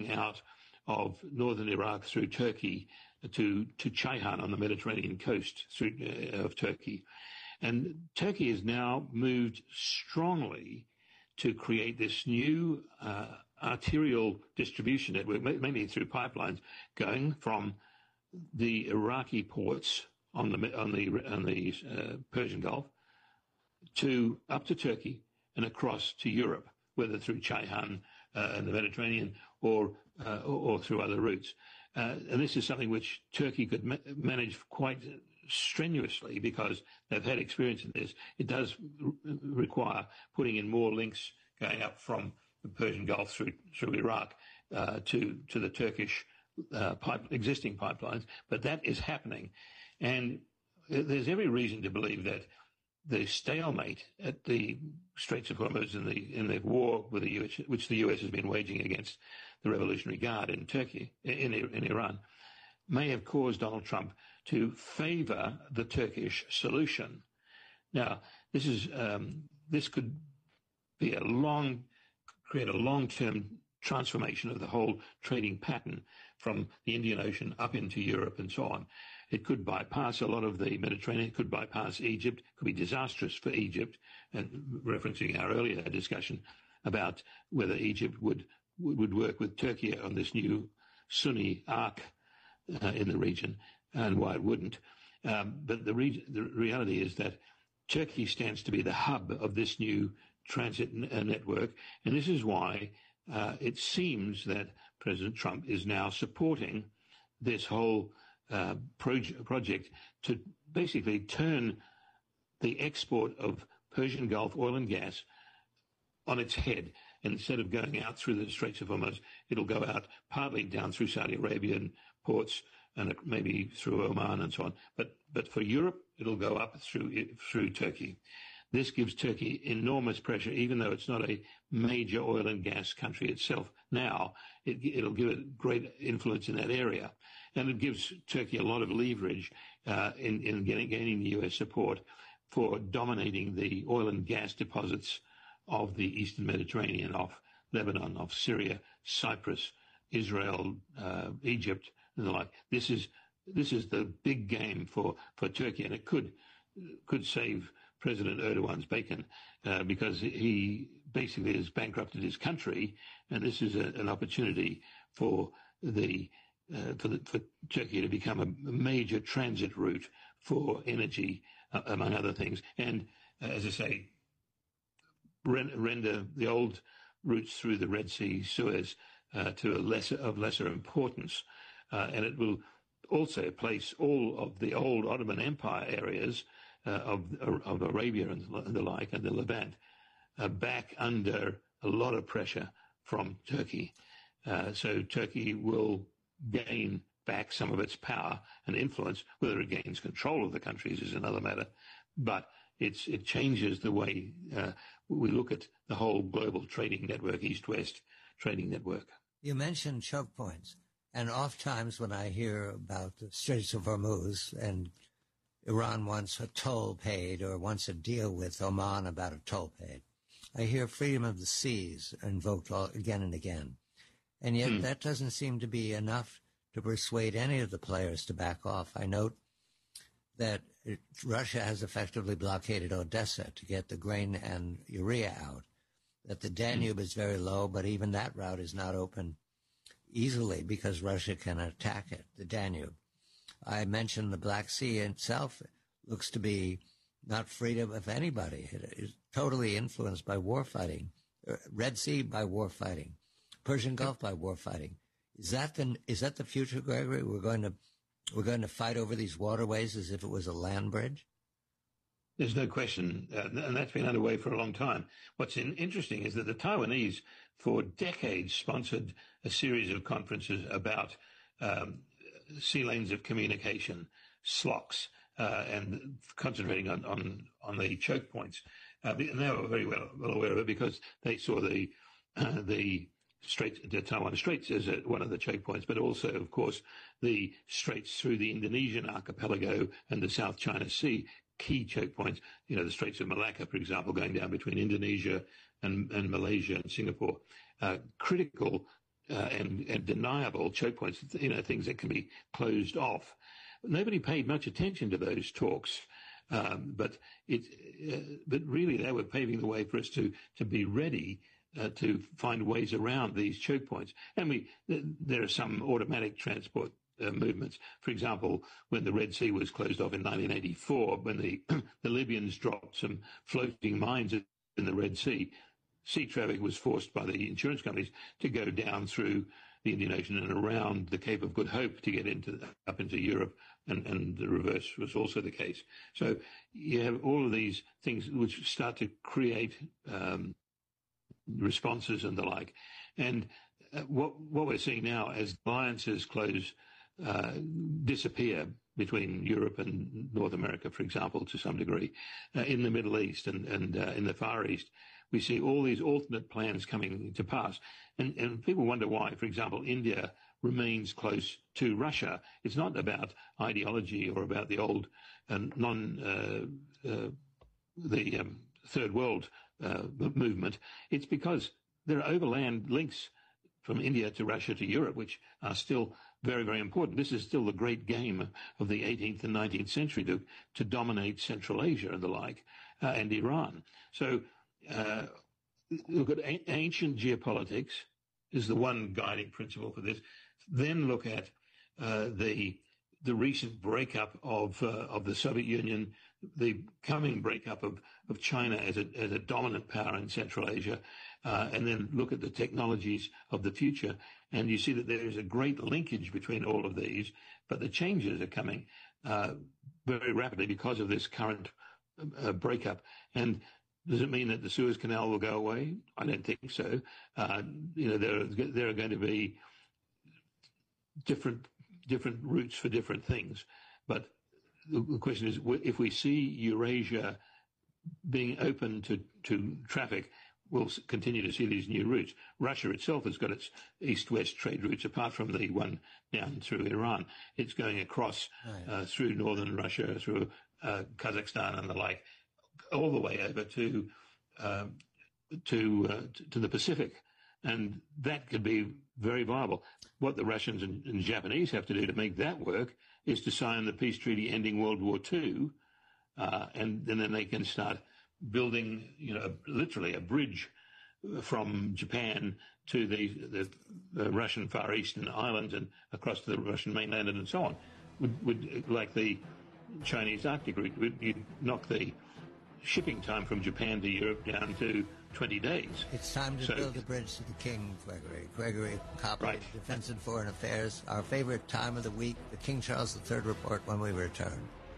out of northern Iraq through Turkey to Ceyhan on the Mediterranean coast of Turkey. And Turkey has now moved strongly to create this new arterial distribution network, mainly through pipelines, going from the Iraqi ports on the Persian Gulf up to Turkey and across to Europe, whether through Ceyhan and the Mediterranean or through other routes. And this is something which Turkey could manage quite strenuously because they've had experience in this. It does require putting in more links going up from the Persian Gulf through Iraq to the Turkish existing pipelines, but that is happening. And there's every reason to believe that the stalemate at the Straits of Hormuz in the war with the US, which the US has been waging against the Revolutionary Guard in Turkey, in Iran, may have caused Donald Trump to favor the Turkish solution. Now, this could be create a long-term transformation of the whole trading pattern from the Indian Ocean up into Europe and so on. It could bypass a lot of the Mediterranean. It could bypass Egypt. It could be disastrous for Egypt. And referencing our earlier discussion about whether Egypt would work with Turkey on this new Sunni arc in the region and why it wouldn't. But the reality is that Turkey stands to be the hub of this new transit network. And this is why it seems that President Trump is now supporting this whole project to basically turn the export of Persian Gulf oil and gas on its head. And instead of going out through the Straits of Hormuz, it'll go out partly down through Saudi Arabian ports and maybe through Oman and so on. But for Europe, it'll go up through Turkey. This gives Turkey enormous pressure, even though it's not a major oil and gas country itself. Now, it'll give it great influence in that area. And it gives Turkey a lot of leverage in gaining the US support for dominating the oil and gas deposits of the Eastern Mediterranean, off Lebanon, off Syria, Cyprus, Israel, Egypt, and the like. This is the big game for Turkey, and it could save President Erdogan's bacon because he basically has bankrupted his country, and this is an opportunity for Turkey to become a major transit route for energy, among other things, and as I say, render the old routes through the Red Sea, Suez, to lesser importance, and it will also place all of the old Ottoman Empire areas of Arabia and the like, and the Levant, back under a lot of pressure from Turkey. So Turkey will gain back some of its power and influence. Whether it gains control of the countries is another matter, but it changes the way we look at the whole global trading network, East-West trading network. You mentioned choke points, and oftentimes when I hear about the Straits of Hormuz and Iran wants a toll paid or wants a deal with Oman about a toll paid, I hear freedom of the seas invoked again and again. And yet that doesn't seem to be enough to persuade any of the players to back off. I note that Russia has effectively blockaded Odessa to get the grain and urea out, that the Danube is very low, but even that route is not open easily because Russia can attack it, the Danube. I mentioned the Black Sea itself looks to be not freedom of anybody. It is totally influenced by war fighting. Red Sea by war fighting. Persian Gulf by war fighting. Is that the future, Gregory? We're going to fight over these waterways as if it was a land bridge? There's no question, and that's been underway for a long time. What's interesting is that the Taiwanese, for decades, sponsored a series of conferences about sea lanes of communication, SLOCs, and concentrating on the choke points. And they were very well aware of it because they saw the Taiwan Straits as one of the choke points, but also, of course, the straits through the Indonesian archipelago and the South China Sea, key choke points. You know, the Straits of Malacca, for example, going down between Indonesia and Malaysia and Singapore, critical and deniable choke points, things that can be closed off. Nobody paid much attention to those talks, but really they were paving the way for us to be ready to find ways around these choke points. And there are some automatic transport movements. For example, when the Red Sea was closed off in 1984, when the Libyans dropped some floating mines in the Red Sea, sea traffic was forced by the insurance companies to go down through the Indian Ocean and around the Cape of Good Hope to get up into Europe, and the reverse was also the case. So you have all of these things which start to create responses and the like. And what we're seeing now as alliances disappear between Europe and North America, for example, to some degree, in the Middle East and in the Far East, we see all these alternate plans coming to pass. And people wonder why, for example, India remains close to Russia. It's not about ideology or about the old third world movement. It's because there are overland links from India to Russia to Europe, which are still very, very important. This is still the great game of the 18th and 19th century to dominate Central Asia and the like, and Iran. So look at ancient geopolitics is the one guiding principle for this. Then look at the recent breakup of the Soviet Union, the coming breakup of China as a dominant power in Central Asia, and then look at the technologies of the future, and you see that there is a great linkage between all of these, but the changes are coming very rapidly because of this current breakup. And does it mean that the Suez Canal will go away? I don't think so. There are going to be different routes for different things, but the question is, if we see Eurasia being open to traffic, we'll continue to see these new routes. Russia itself has got its east-west trade routes, apart from the one down through Iran. It's going across through northern Russia, through Kazakhstan and the like, all the way over to the Pacific, and that could be very viable. What the Russians and Japanese have to do to make that work is to sign the peace treaty ending World War II, and then they can start building, literally a bridge from Japan to the Russian Far Eastern islands and across to the Russian mainland and so on. Would like the Chinese Arctic route, you'd knock the shipping time from Japan to Europe down to 20 days. It's time to build a bridge to the King, Gregory. Gregory Copper, right. Defense and Foreign Affairs. Our favorite time of the week, the King Charles III report when we return.